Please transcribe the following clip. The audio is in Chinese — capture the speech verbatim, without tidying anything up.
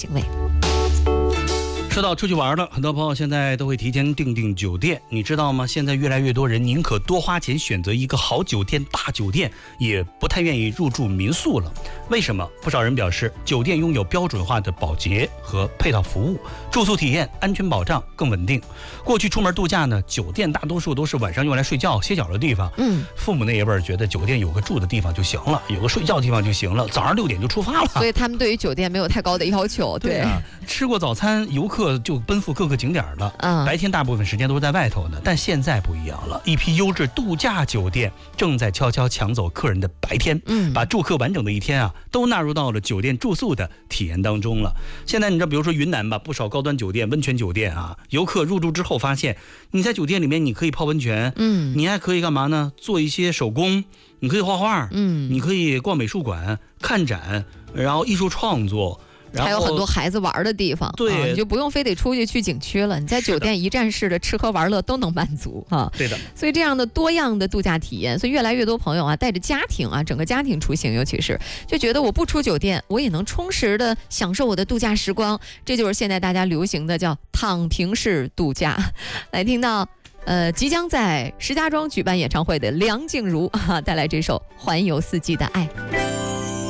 行为。 说到出去玩了，很多朋友现在都会提前订订酒店，你知道吗？现在越来越多人宁可多花钱选择一个好酒店、大酒店，也不太愿意入住民宿了。为什么？不少人表示，酒店拥有标准化的保洁和配套服务，住宿体验、安全保障更稳定。过去出门度假呢，酒店大多数都是晚上用来睡觉、歇脚的地方。嗯，父母那一辈儿觉得酒店有个住的地方就行了，有个睡觉的地方就行了，早上六点就出发了。 所以他们对于酒店没有太高的要求。对, 对啊，吃过早餐，游客就奔赴各个景点了。 嗯， 白天大部分时间都是在外头的，但现在不一样了，一批优质度假酒店正在悄悄抢走客人的白天，嗯，把住客完整的一天啊都纳入到了酒店住宿的体验当中了。现在你知道，比如说云南吧，不少高端酒店、温泉酒店啊，游客入住之后发现，你在酒店里面你可以泡温泉，嗯，你还可以干嘛呢？做一些手工，你可以画画，嗯，你可以逛美术馆、看展，然后艺术创作。 还有很多孩子玩的地方， 对、 啊，你就不用非得出去去景区了，你在酒店一站式的吃喝玩乐都能满足啊。 对的， 所以这样的多样的度假体验，所以越来越多朋友啊带着家庭啊，整个家庭出行，尤其是就觉得我不出酒店，我也能充实的享受我的度假时光，这就是现在大家流行的叫躺平式度假。来听到呃即将在石家庄举办演唱会的梁静茹啊带来这首《环游四季的爱》。